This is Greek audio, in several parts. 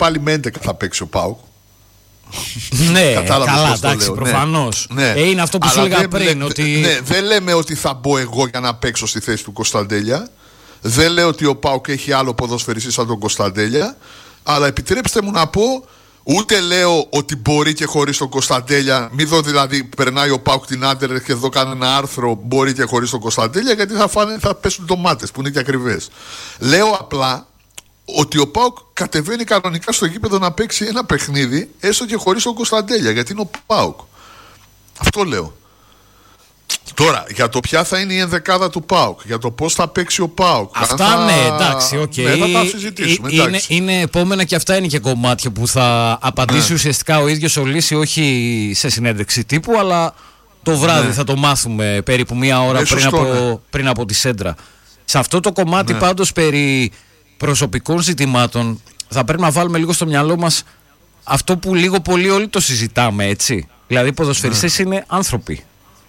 πάλι με 11 θα παίξει ο ΠΑΟΚ. Ναι, καλά, εντάξει, προφανώς. Ναι. Είναι αυτό που σου έλεγα πριν. Δεν λέμε ότι θα μπω εγώ για να παίξω στη θέση του Κωνσταντέλια. Δεν λέω ότι ο ΠΑΟΚ έχει άλλο ποδοσφαιριστή σαν τον Κωνσταντέλια. Αλλά επιτρέψτε μου να πω, ούτε λέω ότι μπορεί και χωρίς τον Κωνσταντέλια. Μην δω δηλαδή περνάει ο ΠΑΟΚ την Άντερλεχτ και εδώ κάνει ένα άρθρο μπορεί και χωρίς τον Κωνσταντέλια, γιατί θα πέσουν ντομάτες που είναι και ακριβές. Λέω απλά ότι ο ΠΑΟΚ κατεβαίνει κανονικά στο γήπεδο να παίξει ένα παιχνίδι, έστω και χωρίς τον Κωνσταντέλια, γιατί είναι ο ΠΑΟΚ. Αυτό λέω. Τώρα, για το ποια θα είναι η ενδεκάδα του ΠΑΟΚ, για το πώς θα παίξει ο ΠΑΟΚ. Αυτά ναι, εντάξει, οκ. Ναι, θα τα συζητήσουμε. Είναι επόμενα και αυτά είναι και κομμάτια που θα απαντήσει ουσιαστικά ο ίδιος ο Λύση, όχι σε συνέντευξη τύπου, αλλά το βράδυ θα το μάθουμε περίπου μία ώρα πριν από τη Σέντρα. Σε αυτό το κομμάτι πάντως περί προσωπικών ζητημάτων θα πρέπει να βάλουμε λίγο στο μυαλό μας αυτό που λίγο πολύ όλοι το συζητάμε, έτσι. Δηλαδή οι ποδοσφαιριστές είναι άνθρωποι.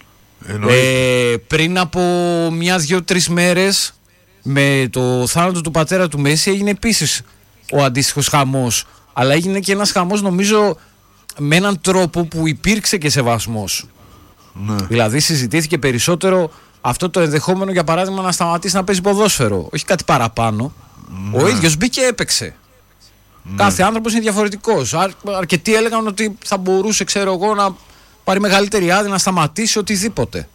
Πριν από 1-2-3 μέρες με το θάνατο του πατέρα του Μέση έγινε επίσης ο αντίστοιχος χαμός, αλλά έγινε και ένας χαμός νομίζω με έναν τρόπο που υπήρξε και σεβασμός. Δηλαδή συζητήθηκε περισσότερο αυτό το ενδεχόμενο, για παράδειγμα, να σταματήσει να παίζει ποδόσφαιρο, όχι κάτι παραπάνω. Ο ίδιος μπήκε και έπαιξε. Κάθε άνθρωπος είναι διαφορετικός. Αρκετοί έλεγαν ότι θα μπορούσε, ξέρω εγώ, να πάρει μεγαλύτερη άδεια, να σταματήσει οτιδήποτε.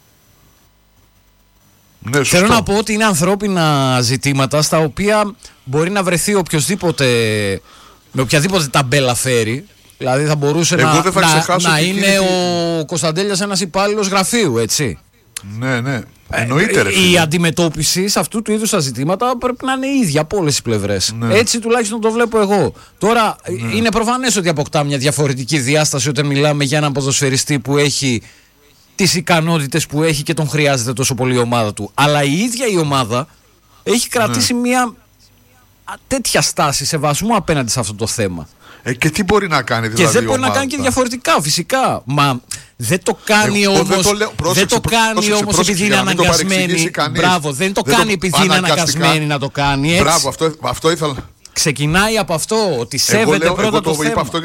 Ναι, θέλω να πω ότι είναι ανθρώπινα ζητήματα στα οποία μπορεί να βρεθεί οποιοδήποτε με οποιαδήποτε ταμπέλα φέρει. Δηλαδή θα μπορούσε να είναι ο Κωνσταντέλιας ένας υπάλληλος γραφείου, έτσι. Ναι. Εννοείται, ρε φίλε. Η αντιμετώπιση σε αυτού του είδους τα ζητήματα πρέπει να είναι ίδια από όλες τις πλευρές. Έτσι τουλάχιστον το βλέπω εγώ. Τώρα είναι προφανές ότι αποκτά μια διαφορετική διάσταση όταν μιλάμε για έναν ποδοσφαιριστή που έχει τις ικανότητες που έχει και τον χρειάζεται τόσο πολύ η ομάδα του. Αλλά η ίδια η ομάδα έχει κρατήσει μια τέτοια στάση σεβασμού απέναντι σε αυτό το θέμα. Και τι μπορεί να κάνει δηλαδή? Και δεν μπορεί να κάνει και διαφορετικά, φυσικά. Μα δεν το κάνει όμως. Δεν το κάνει όμως επειδή είναι αναγκασμένη. Μπράβο, δεν το κάνει επειδή είναι αναγκασμένη να το κάνει. Έτσι. Μπράβο, αυτό ήθελα. Ξεκινάει από αυτό, ότι σέβεται πρώτα το θέμα. Είπα αυτό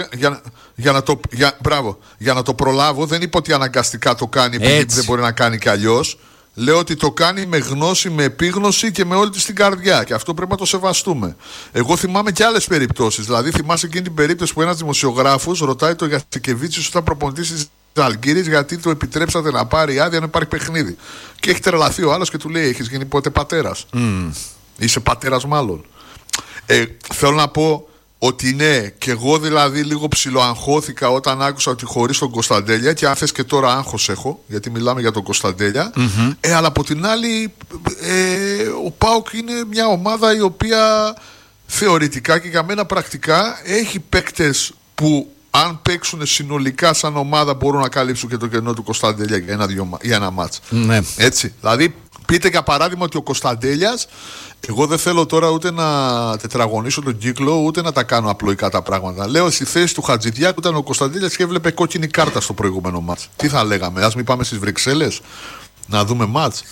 για να το προλάβω. Δεν είπα ότι αναγκαστικά το κάνει επειδή δεν μπορεί να κάνει κι αλλιώς. Λέω ότι το κάνει με γνώση, με επίγνωση και με όλη της την καρδιά. Και αυτό πρέπει να το σεβαστούμε. Εγώ θυμάμαι και άλλες περιπτώσεις. Δηλαδή, θυμάσαι εκείνη την περίπτωση που ένας δημοσιογράφος ρωτάει τον Γιατσικεβίτσιος όταν προπονητής της Ζαλγκίρις γιατί του επιτρέψατε να πάρει άδεια να υπάρχει παιχνίδι. Και έχει τρελαθεί ο άλλος και του λέει: έχεις γίνει ποτέ πατέρας? Είσαι πατέρας, μάλλον. Θέλω να πω ότι ναι, και εγώ δηλαδή λίγο ψιλοαγχώθηκα όταν άκουσα ότι χωρίς τον Κωνσταντέλια, και αν θες και τώρα άγχος έχω, γιατί μιλάμε για τον Κωνσταντέλια, αλλά από την άλλη ο ΠΑΟΚ είναι μια ομάδα η οποία θεωρητικά και για μένα πρακτικά έχει παίκτες που αν παίξουν συνολικά σαν ομάδα μπορούν να καλύψουν και το κενό του Κωνσταντέλια για ένα μάτς. Έτσι, δηλαδή πείτε για παράδειγμα ότι ο Κωνσταντέλιας, εγώ δεν θέλω τώρα ούτε να τετραγωνίσω τον κύκλο, ούτε να τα κάνω απλοϊκά τα πράγματα. Λέω στη θέση του Χατζηδιάκου ήταν ο Κωνσταντέλιας και έβλεπε κόκκινη κάρτα στο προηγούμενο μάτς. Τι θα λέγαμε, ας μην πάμε στις Βρυξέλλες να δούμε μάτς?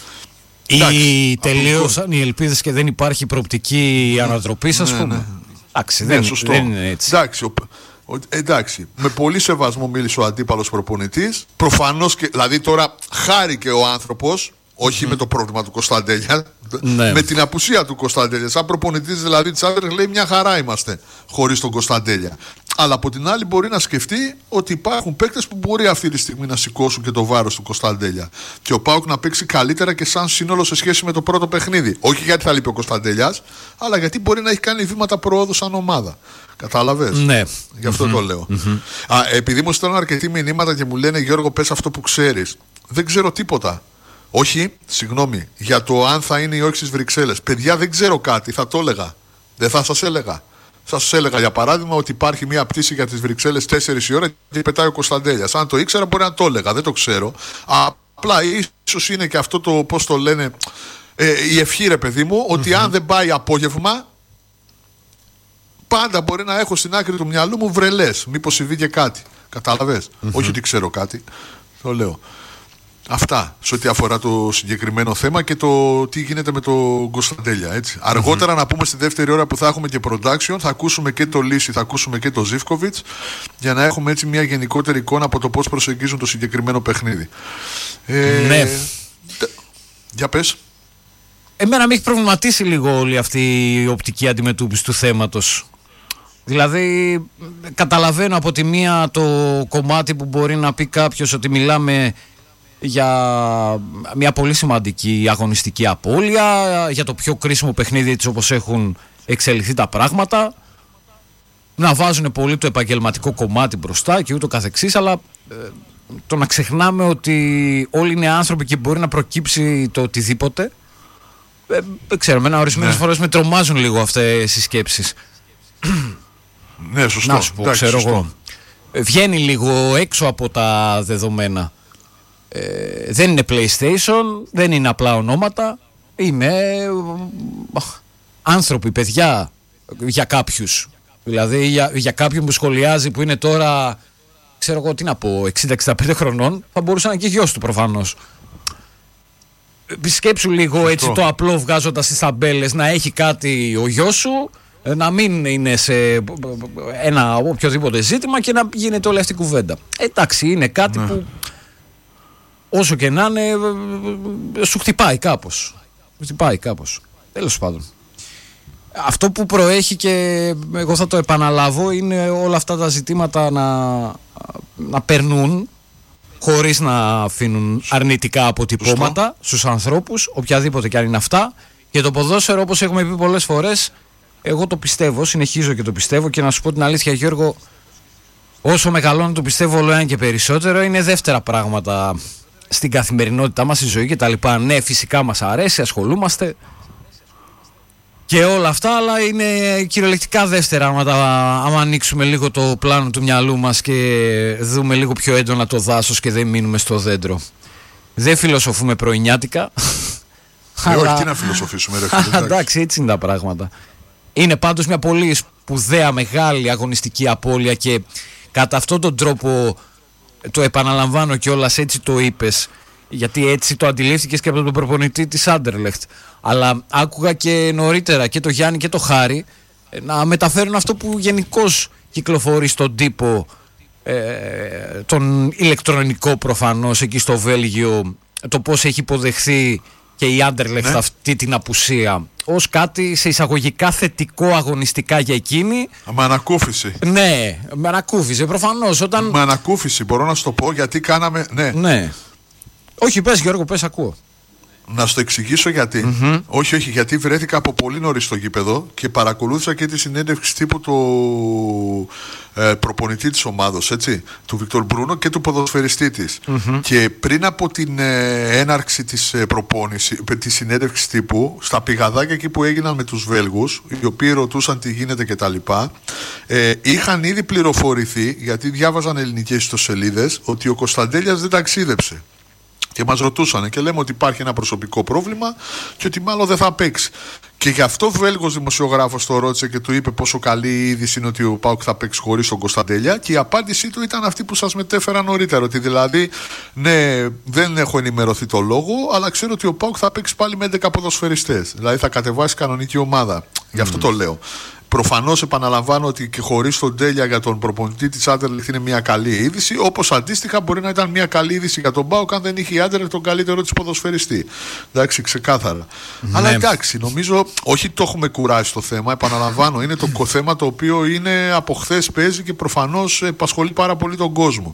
Ή τελείωσαν οι ελπίδες και δεν υπάρχει προοπτική ανατροπής, ας πούμε. Εντάξει, δεν είναι έτσι. Εντάξει, με πολύ σεβασμό μίλησε ο αντίπαλος προπονητής. Προφανώς και, δηλαδή τώρα χάρηκε ο άνθρωπος, όχι με το πρόβλημα του Κωνσταντέλια, με την απουσία του Κωνσταντέλια. Σαν προπονητής δηλαδή της Άντερλεχτ λέει μια χαρά είμαστε χωρίς τον Κωνσταντέλια. Αλλά από την άλλη μπορεί να σκεφτεί ότι υπάρχουν παίκτες που μπορεί αυτή τη στιγμή να σηκώσουν και το βάρος του Κωνσταντέλια. Και ο ΠΑΟΚ να παίξει καλύτερα και σαν σύνολο σε σχέση με το πρώτο παιχνίδι. Όχι γιατί θα λείπει ο Κωνσταντέλιας, αλλά γιατί μπορεί να έχει κάνει βήματα προόδου σαν ομάδα. Κατάλαβες? Ναι. Γι' αυτό το λέω. Επειδή μου στέλνουν αρκετοί μηνύματα και μου λένε Γιώργο, πες αυτό που ξέρεις. Δεν ξέρω τίποτα. Όχι, συγγνώμη, για το αν θα είναι ή όχι στις Βρυξέλλες. Παιδιά, δεν ξέρω κάτι, θα το έλεγα. Δεν θα σας έλεγα. Θα σας έλεγα για παράδειγμα ότι υπάρχει μια πτήση για τις Βρυξέλλες 4 η ώρα και πετάει ο Κωνσταντέλιας. Αν το ήξερα, μπορεί να το έλεγα. Δεν το ξέρω. Απλά ίσως είναι και αυτό το, πώς το λένε, η ευχή, ρε παιδί μου, ότι αν δεν πάει απόγευμα, πάντα μπορεί να έχω στην άκρη του μυαλού μου βρελές. Μήπως συμβεί και κάτι. Κατάλαβες? Όχι ότι ξέρω κάτι. Το λέω. Αυτά σε ό,τι αφορά το συγκεκριμένο θέμα και το τι γίνεται με τον Κωνσταντέλια. Έτσι. Αργότερα να πούμε στη δεύτερη ώρα που θα έχουμε και production, θα ακούσουμε και το Λύση, θα ακούσουμε και το Ζίβκοβιτς, για να έχουμε έτσι μια γενικότερη εικόνα από το πώς προσεγγίζουν το συγκεκριμένο παιχνίδι. Ναι. Για πες. Εμένα με έχει προβληματίσει λίγο όλη αυτή η οπτική αντιμετώπιση του θέματος. Δηλαδή καταλαβαίνω από τη μία το κομμάτι που μπορεί να πει κάποιος ότι μιλάμε για μια πολύ σημαντική αγωνιστική απώλεια, για το πιο κρίσιμο παιχνίδι έτσι όπως έχουν εξελιχθεί τα πράγματα, να βάζουν πολύ το επαγγελματικό κομμάτι μπροστά και ούτω καθεξής, αλλά το να ξεχνάμε ότι όλοι είναι άνθρωποι και μπορεί να προκύψει το οτιδήποτε, δεν ξέρω, εμένα ορισμένες φορές με τρομάζουν λίγο αυτές οι σκέψεις. Ναι, σωστό. Να σου πω, ξέρω εγώ. Βγαίνει λίγο έξω από τα δεδομένα. Δεν είναι PlayStation, δεν είναι απλά ονόματα. Είναι άνθρωποι, παιδιά, για κάποιους. Δηλαδή για κάποιον που σχολιάζει που είναι τώρα, ξέρω εγώ τι να πω, 60-65 χρονών, θα μπορούσε να είναι και γιος του προφανώς. Σκέψου λίγο έτσι το απλό, βγάζοντας τις ταμπέλες, να έχει κάτι ο γιος σου, να μην είναι σε ένα οποιοδήποτε ζήτημα και να γίνεται όλη αυτή η κουβέντα. Εντάξει, είναι κάτι που όσο και να είναι σου χτυπάει κάπως. Τέλος πάντων. Αυτό που προέχει και εγώ θα το επαναλάβω είναι όλα αυτά τα ζητήματα να περνούν χωρίς να αφήνουν αρνητικά αποτυπώματα στους ανθρώπους, οποιαδήποτε και αν είναι αυτά. Και το ποδόσφαιρο, όπως έχουμε πει πολλές φορές, εγώ το πιστεύω, συνεχίζω και το πιστεύω, και να σου πω την αλήθεια, Γιώργο, όσο μεγαλώνω το πιστεύω όλο ένα και περισσότερο, είναι δεύτερα πράγματα στην καθημερινότητά μας, στη ζωή και τα λοιπά. Ναι, φυσικά μας αρέσει, ασχολούμαστε και όλα αυτά, αλλά είναι κυριολεκτικά δεύτερα άμα ανοίξουμε λίγο το πλάνο του μυαλού μας και δούμε λίγο πιο έντονα το δάσος και δεν μείνουμε στο δέντρο. Δεν φιλοσοφούμε πρωινιάτικα. Όχι, τι να φιλοσοφήσουμε, ρε φίλε. Εντάξει, έτσι είναι τα πράγματα. Είναι πάντως μια πολύ σπουδαία, μεγάλη αγωνιστική απώλεια και κατά αυτόν τον τρόπο το επαναλαμβάνω κιόλας, έτσι το είπες, γιατί έτσι το αντιλήφθηκες και από τον προπονητή της Άντερλεχτ. Αλλά άκουγα και νωρίτερα και το Γιάννη και το Χάρη να μεταφέρουν αυτό που γενικώς κυκλοφορεί στον τύπο, τον ηλεκτρονικό προφανώς, εκεί στο Βέλγιο, το πώς έχει υποδεχθεί και η Άντερλεχτ αυτή την απουσία ως κάτι σε εισαγωγικά θετικό αγωνιστικά για εκείνη. Με ανακούφιση. Ναι, με ανακούφιση προφανώς. Με ανακούφιση, μπορώ να σου το πω, γιατί κάναμε. Ναι. Όχι, πες Γιώργο, πες, ακούω. Να σου το εξηγήσω γιατί. Όχι, γιατί βρέθηκα από πολύ νωρίς στο γήπεδο και παρακολούθησα και τη συνέντευξη τύπου του προπονητή της ομάδος, έτσι, του Βίκτορ Μπρούνο και του ποδοσφαιριστή της. Και πριν από την έναρξη της της συνέντευξης τύπου, στα πηγαδάκια εκεί που έγιναν με τους Βέλγους, οι οποίοι ρωτούσαν τι γίνεται κτλ., είχαν ήδη πληροφορηθεί, γιατί διάβαζαν ελληνικές ιστοσελίδες, ότι ο Κωνσταντέλιας δεν ταξίδεψε. Και μας ρωτούσαν και λέμε ότι υπάρχει ένα προσωπικό πρόβλημα και ότι μάλλον δεν θα παίξει. Και γι' αυτό ο Βέλγος δημοσιογράφος το ρώτησε και του είπε πόσο καλή η είδηση είναι ότι ο ΠΑΟΚ θα παίξει χωρίς τον Κωνσταντέλια. Και η απάντησή του ήταν αυτή που σας μετέφερα νωρίτερα. Ότι δηλαδή, ναι, δεν έχω ενημερωθεί το λόγο, αλλά ξέρω ότι ο ΠΑΟΚ θα παίξει πάλι με 11 ποδοσφαιριστές. Δηλαδή θα κατεβάσει κανονική ομάδα. Γι' αυτό το λέω. Προφανώς επαναλαμβάνω ότι και χωρίς τον Τέλια για τον προπονητή της Άντερλεχτ είναι μια καλή είδηση, όπως αντίστοιχα μπορεί να ήταν μια καλή είδηση για τον ΠΑΟΚ αν δεν είχε η Άντερλεχτ τον καλύτερο της ποδοσφαιριστή. Εντάξει, ξεκάθαρα. Ναι. Αλλά εντάξει, νομίζω, όχι το έχουμε κουράσει το θέμα, επαναλαμβάνω, είναι το θέμα το οποίο είναι από χθες παίζει και προφανώς απασχολεί πάρα πολύ τον κόσμο.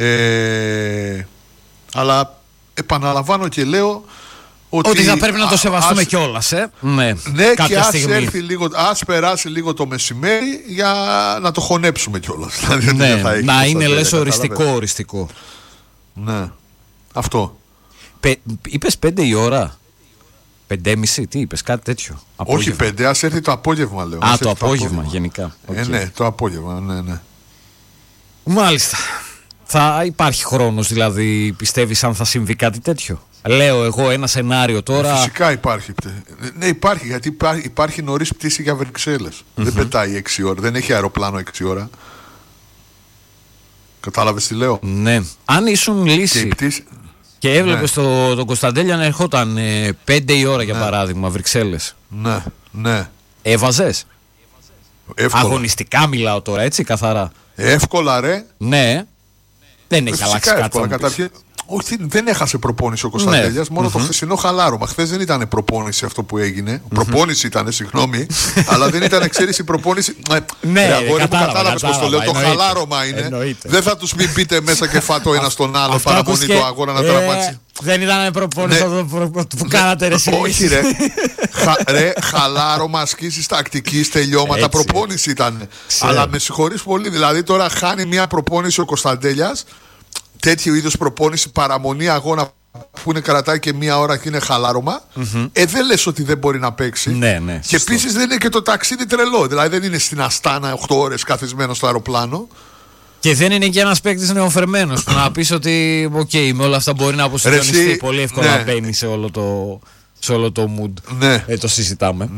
Αλλά επαναλαμβάνω και λέω ότι θα πρέπει να το σεβαστούμε κιόλας. Ναι, και ας περάσει λίγο το μεσημέρι για να το χωνέψουμε κιόλας. Ναι, να είναι λες οριστικό. Ναι, αυτό. Είπες 5 η ώρα, 5:30, τι είπες, κάτι τέτοιο? Όχι 5, ας έρθει το απόγευμα, λέω. Το απόγευμα γενικά. Ναι, το απόγευμα, ναι. Μάλιστα. Θα υπάρχει χρόνος, δηλαδή, πιστεύεις, αν θα συμβεί κάτι τέτοιο? Λέω εγώ ένα σενάριο τώρα. Φυσικά υπάρχει. Ναι, υπάρχει, γιατί υπάρχει νωρίς πτήση για Βρυξέλλες. Δεν πετάει 6 ώρα, δεν έχει αεροπλάνο 6 ώρα. Κατάλαβες τι λέω? Ναι. Αν ήσουν Λύση. Και έβλεπες τον Κωνσταντέλια να ερχόταν 5 η ώρα για παράδειγμα, Βρυξέλλες. Ναι. Έβαζες? Εύκολα. Αγωνιστικά μιλάω τώρα, έτσι, καθαρά. Εύκολα, ρε. Ναι. Δεν έχει αλλάξει κάτι. Όχι, δεν έχασε προπόνηση ο Κωνσταντέλιας, μόνο το χθεσινό χαλάρωμα. Χθες δεν ήταν προπόνηση αυτό που έγινε. Προπόνηση ήταν, συγγνώμη, αλλά δεν ήταν, ξέρεις, η προπόνηση. Ναι, κατάλαβες πώς το λέω. Το χαλάρωμα είναι. Δεν θα τους μην μπείτε μέσα και φάτο ένα στον άλλο παραμονή το αγώνα να τραυματίσει. Δεν ήταν προπόνηση που κάνατε, ρε. Όχι, ρε. Χαλάρωμα, ασκήσεις τακτικής, τελειώματα. Προπόνηση ήταν. Αλλά με συγχωρείς πολύ, δηλαδή τώρα χάνει μια προπόνηση ο Κωνσταντέλιας. Τέτοιου είδους προπόνηση, παραμονή αγώνα που είναι κρατάει και μία ώρα και είναι χαλάρωμα, δεν λες ότι δεν μπορεί να παίξει. Ναι, και επίσης δεν είναι και το ταξίδι τρελό. Δηλαδή δεν είναι στην Αστάνα 8 ώρες καθισμένο στο αεροπλάνο. Και δεν είναι και ένας παίκτης νεοφερμένος που να πεις ότι με όλα αυτά μπορεί να αποσυντονιστεί πολύ εύκολα να μπαίνει σε όλο το mood. Ναι. Το συζητάμε.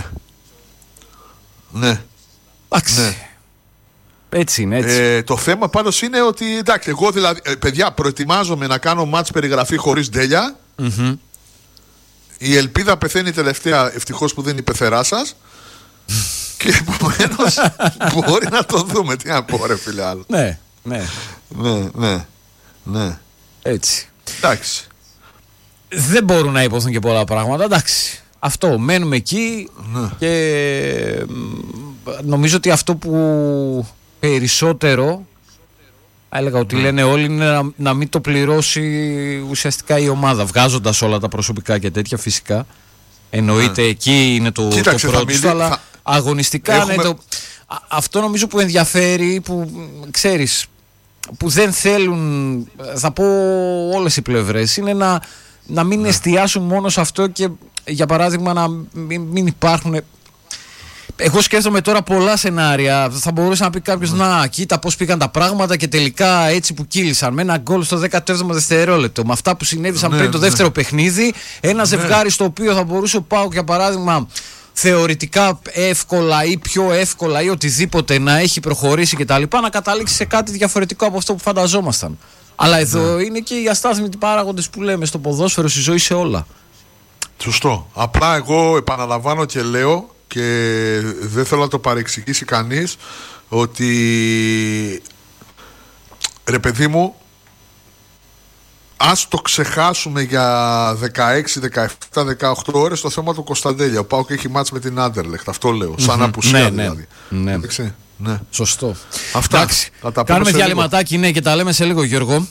Ναι. Εντάξει. Έτσι είναι, έτσι. Το θέμα πάντως είναι ότι εντάξει, εγώ δηλαδή, παιδιά, προετοιμάζομαι να κάνω μάτς περιγραφή χωρίς ντέλια. Η ελπίδα πεθαίνει τελευταία, ευτυχώς που δεν είναι η πεθερά σας. Και επομένως μπορεί να το δούμε. Τι να πω, ρε φίλε, άλλο. Ναι. Έτσι. Εντάξει. Δεν μπορούν να υποθούν και πολλά πράγματα. Εντάξει. Αυτό, μένουμε εκεί. Και νομίζω ότι αυτό που περισσότερο έλεγα ότι λένε όλοι είναι να μην το πληρώσει ουσιαστικά η ομάδα, βγάζοντας όλα τα προσωπικά και τέτοια, φυσικά εννοείται εκεί είναι το πρώτο, αλλά αγωνιστικά αυτό νομίζω που ενδιαφέρει, που ξέρεις, που δεν θέλουν, θα πω όλες οι πλευρές, είναι να μην εστιάσουν μόνο σε αυτό και για παράδειγμα να μην υπάρχουν. Εγώ σκέφτομαι τώρα πολλά σενάρια. Θα μπορούσε να πει κάποιος, να κοίτα πώς πήγαν τα πράγματα και τελικά έτσι που κύλησαν. Με ένα γκολ στο 17ο δευτερόλεπτο. Με αυτά που συνέβησαν πριν το δεύτερο παιχνίδι. Ένα ζευγάρι στο οποίο θα μπορούσε ο ΠΑΟΚ, για παράδειγμα, θεωρητικά εύκολα ή πιο εύκολα ή οτιδήποτε να έχει προχωρήσει κτλ. Να καταλήξει σε κάτι διαφορετικό από αυτό που φανταζόμασταν. Αλλά εδώ είναι και οι αστάθμητοι παράγοντες που λέμε στο ποδόσφαιρο, στη ζωή, σε όλα. Σωστό. Απλά εγώ επαναλαμβάνω και λέω, και δεν θέλω να το παρεξηγήσει κανείς, ότι ρε παιδί μου, ας το ξεχάσουμε για 16, 17, 18 ώρες το θέμα του Κωνσταντέλια. Ο ΠΑΟΚ έχει μάτς με την Άντερλεχτ, αυτό λέω, σαν απουσία δηλαδή. Ναι. Σωστό. Αυτά. Εντάξει, κάνουμε διαλυματάκι, και τα λέμε σε λίγο, Γιώργο.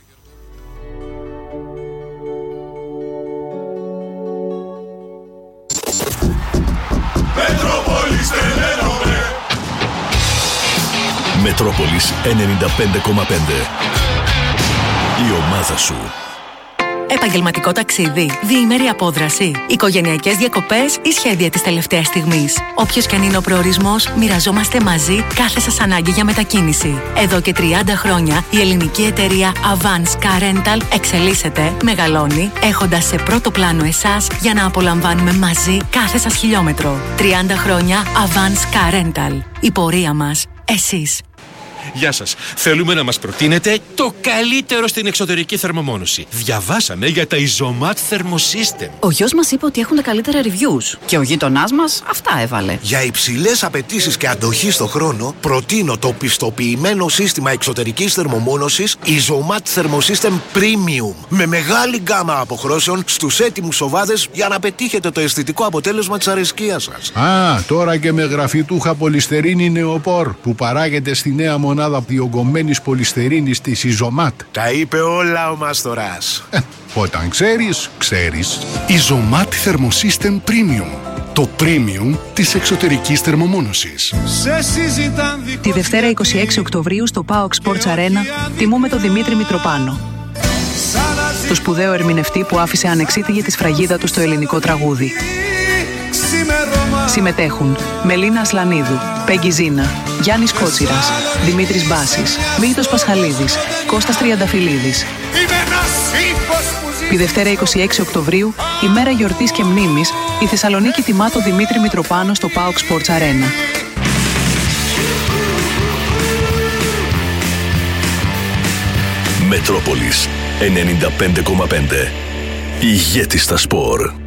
Μετρόπολης 95,5. Η ομάδα σου. Επαγγελματικό ταξίδι, διήμερη απόδραση, οικογενειακές διακοπές ή σχέδια της τελευταίας στιγμής. Όποιος και αν είναι ο προορισμός, μοιραζόμαστε μαζί κάθε σας ανάγκη για μετακίνηση. Εδώ και 30 χρόνια η ελληνική εταιρεία Avance Car Rental εξελίσσεται, μεγαλώνει, έχοντας σε πρώτο πλάνο εσάς για να απολαμβάνουμε μαζί κάθε σας χιλιόμετρο. 30 χρόνια Avance Car Rental. Η πορεία μας, εσείς. Γεια σας. Θέλουμε να μας προτείνετε το καλύτερο στην εξωτερική θερμομόνωση. Διαβάσαμε για τα Isomat Thermosystem. Ο γιος μας είπε ότι έχουν τα καλύτερα reviews. Και ο γείτονάς μας αυτά έβαλε. Για υψηλές απαιτήσεις και αντοχή στο χρόνο, προτείνω το πιστοποιημένο σύστημα εξωτερικής θερμομόνωσης Isomat Thermosystem Premium. Με μεγάλη γκάμα αποχρώσεων στους έτοιμους σοβάδες για να πετύχετε το αισθητικό αποτέλεσμα της αρεσκίας σας. Τώρα και με γραφιτούχα πολυστερίνη νεοπόρ που παράγεται στη νέα μονάδα διογκωμένης πολυστερίνης της Isomat. Τα είπε όλα ο Μάστορας. Όταν ξέρεις, ξέρεις. Isomat Thermosystem Premium. Το premium της εξωτερικής θερμομόνωσης. Τη Δευτέρα 26 Οκτωβρίου στο PAOK Sports Arena τιμούμε τον Δημήτρη Μητροπάνο, το σπουδαίο ερμηνευτή που άφησε ανεξίτηλη τη σφραγίδα του στο ελληνικό τραγούδι. Συμμετέχουν Μελίνα Ασλανίδου, Πέγγι Ζίνα, Γιάννης Κότσιρας, Δημήτρης Μπάσης, Μίλτος Πασχαλίδης, Κώστας Τριανταφυλλίδης. Τη Δευτέρα 26 Οκτωβρίου, ημέρα γιορτής και μνήμης, η Θεσσαλονίκη τιμά τον Δημήτρη Μητροπάνο στο PAOK Sports Arena. Μετρόπολης 95,5. Ηγέτης στα σπορ.